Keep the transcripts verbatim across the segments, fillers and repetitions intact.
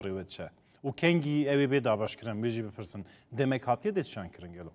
روچه و کنگی اوی به دابش کردن بیجی بپرسن دمک هاتیه دستشان کردن گلو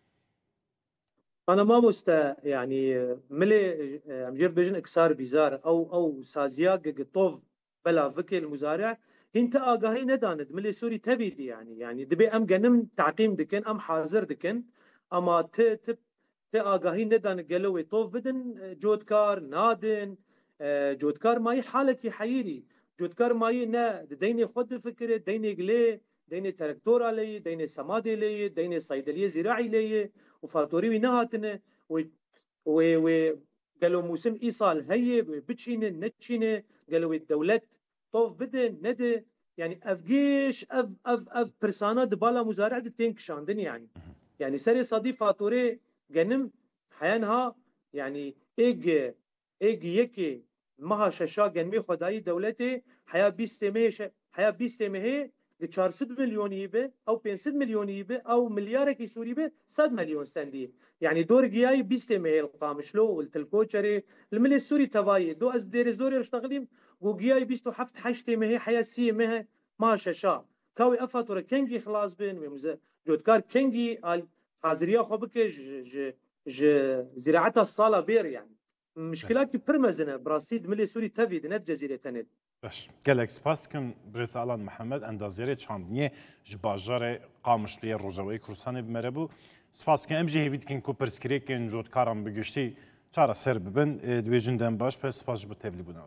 أنا ما مستا يعني ملي أمجير بيجن إكسار بيزار أو أو سازيا قطوف بلا فكي المزارع هنت آقاهي نداند ملي سوري تبيدي يعني يعني دبي أم جنم تعقيم دكن أم حاضر دكن أما ت ت ت آقاهي ندان قالوا طوف بدن جودكار نادن جودكار ماي حالك حيري جودكار ماي نا ديني خد فكرة ديني قلي ديني تركتور علي ديني سمادي لي ديني صيدلية زراعي لي وفاتوري وينهاتنا و و و قالوا موسم ايصال هي بتشينه نتشينه قالوا الدولة طوف بده ندى يعني افجيش اف اف اف برسانا دبالا مزارع تنك شاندن يعني يعني سري صدي فاتوري جنم حيانها يعني ايج ايج يكي مها ششا جنمي خداي دولتي حيا بيستمه حيا بيستمه چهارصد مليون به او پانصد مليون به او مليار كي سوري به صد مليون ستاندي يعني دور جياي بيستمه القامشلو والتلكوشري الملي السوري تباي دو از دير زوري اشتغليم وجياي بيستو حفت حشتي مه حيا سي مه ما ششا كاوي افاتور كنجي خلاص بين ومز جودكار كنجي حاضريه خبك ج ج زراعتها الصاله بير يعني مشكلات برمزنه براسيد ملي سوري تفيد نت جزيره تند باش گلک سپاس کن برس آلان محمد اندازیره چاندنیه جباجار قامشلی روزوی کورسانی بمربو سپاس کن امجی هیوید کن کوپرسکری کن جود کارم بگشتی چارا سر ببن دویجن دن باش پس سپاس بو تبلی بونوه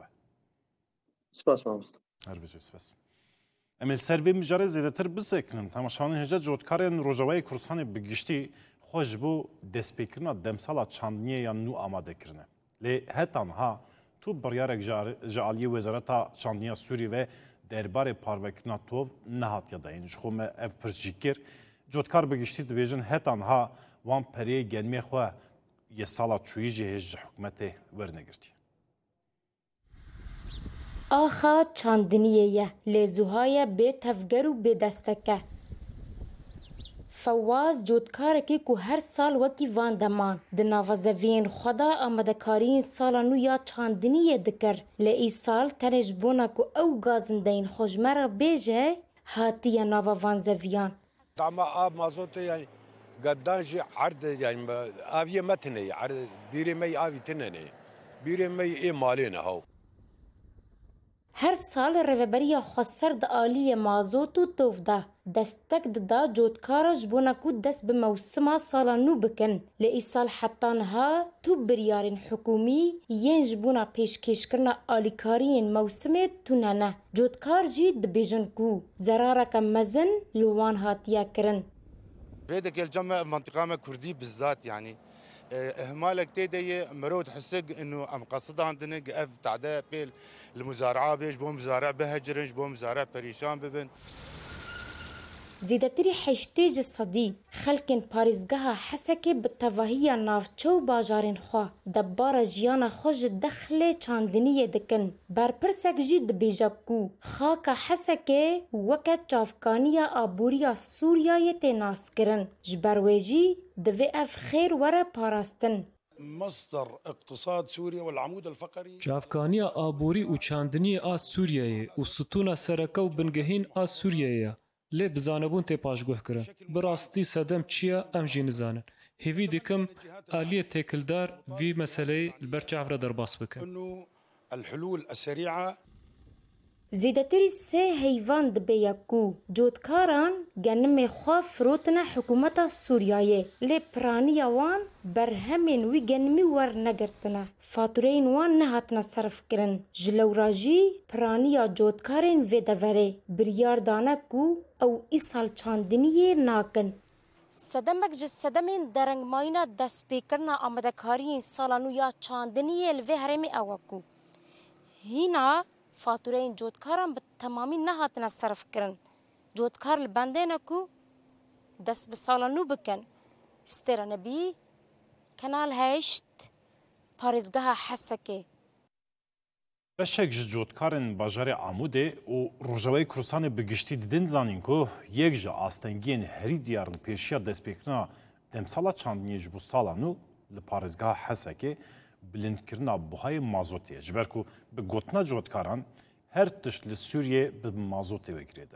سپاس مامست هر بجی سپاس امل سر بیم جاره زیده تر بسکنن تماشان هجا جود کارن روزوی کورسانی بگشتی خوش بو دسپیکرنا دمسالا چاندنیه یا نو آماده کرنه لی هتان ها تو بریارک جعالی وزارت چاندنیا سوری و درباره پاروکنا تو نهات یا داین جخوم اف پرچیکر جودکار بگشتی دویجن هتان ها وان پری گنمی خو یه سالا چوی جهش حکومت ورنگرتی آخا چاندنیه لزوهای به تفگر و به دستکه فواز جودکار کی کو هر سال وکی وان دمان د نوازوین خدا آمدکارین سالا نو یا چاندنی دکر لی ای سال تنش بونا کو او گازندین خوشمره بیجه هاتی یا نوا وان زویان اما آب مازوت يعني قدانجي عرض يعني آفية متني عرض بيري مي آفي تنني بيري مي إيه مالينا هو هر سال روبریا خسر د آلی مازوت و توف ده دستک دا جودکارش بونا کو دست به موسما سالا نو بکن لی ای سال حتی نها تو بریارین حکومی ینج بونا پیشکش کرنا آلیکارین موسم تو ننه جودکار جی دبیجن کو زرارک مزن لوان هاتیا کرن بيدك الجمع منطقة كردي بالذات يعني اهمالك تيدي مرود حسق انه ام قصد عندنا اف تعداء بيل المزارعه بيش بو مزارع بهجرنج بو مزارع بريشان ببن زیدتری حشتیج صدی خلکن پاریزگاه حسکی بالتواهی نافچو باجارین خوا دبار جیان خوش دخل چاندنی دکن بر پرسک جی دبیجاکو خاک حسکی وکت چافکانی آبوریا سوریای تناس کرن جبرویجی دوی اف خیر وره پاراستن مصدر اقتصاد سوريا والعمود الفقري جافكانيا آبوري و چاندني آ سوريا و ستونا سركو بنگهين آ سوريا لی بزانبون تی پاشگوه کرن براستی صدم چیا ام جی نزانن هیوی دیکم آلیه تکلدار وی مسئله البرچه در باس بکن انه الحلول السريعه زیدتری سه حیوان دبیاکو جودکاران گنم خواه فروتنا حکومت سوریایه لی پرانی وان برهمین وی گنمی ور نگرتنا فاتورین وان نهاتنا صرف کرن جلوراجی پرانی جودکارین وی دوره بریار دانکو او ایسال چاندنیه ناکن صدمک جس صدمین درنگ ماینا دست پیکرنا آمدکارین سالانو یا چاندنیه لوی هرمی اوکو هینا فاتورین جودکاران به تمامی نهاتنا صرف کرن جودکار لبنده نکو دست به سالانو بکن استرا نبی کنال هشت پارزگاه حسکه بشک جودکارن باجار عموده و روزوی کورسان بگشتی دیدن زانین که یک جا آستنگین هری دیارن پیشیا دست پیکرنا دمسالا چاندنیه جبو سالانو لپارزگاه حسکه بلند کرنا بهای مازوتیه جبر که به گوتنا جودکاران her tişt li Sûriye bi mazotê vekirê de.